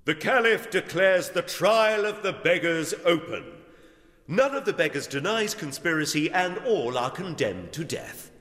The Caliph declares the trial of the beggars open. None of the beggars denies conspiracy, and all are condemned to death.